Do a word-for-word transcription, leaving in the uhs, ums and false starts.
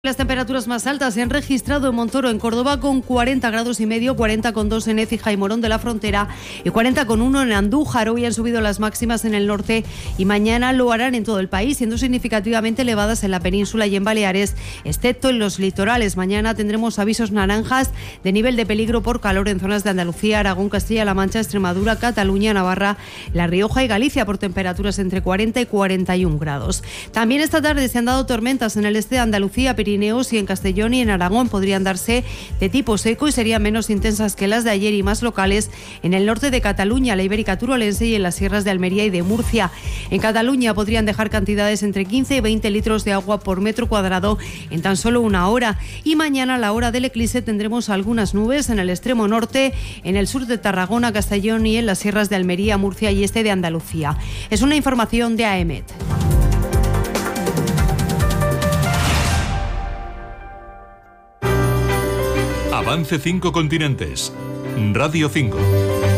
Las temperaturas más altas se han registrado en Montoro, en Córdoba, con cuarenta grados y medio, cuarenta coma dos en Écija y Morón de la Frontera y cuarenta coma uno en Andújar. Hoy han subido las máximas en el norte y mañana lo harán en todo el país, siendo significativamente elevadas en la península y en Baleares, excepto en los litorales. Mañana tendremos avisos naranjas de nivel de peligro por calor en zonas de Andalucía, Aragón, Castilla-La Mancha, Extremadura, Cataluña, Navarra, La Rioja y Galicia, por temperaturas entre cuarenta y cuarenta y un grados. También esta tarde se han dado tormentas en el este de Andalucía, Pirineos y en Castellón y en Aragón. Podrían darse de tipo seco y serían menos intensas que las de ayer y más locales en el norte de Cataluña, la Ibérica Turolense y en las sierras de Almería y de Murcia. En Cataluña podrían dejar cantidades entre quince y veinte litros de agua por metro cuadrado en tan solo una hora. Y mañana, a la hora del eclipse, tendremos algunas nubes en el extremo norte, en el sur de Tarragona, Castellón y en las sierras de Almería, Murcia y este de Andalucía. Es una información de A E M E T. Avance cinco continentes. Radio cinco.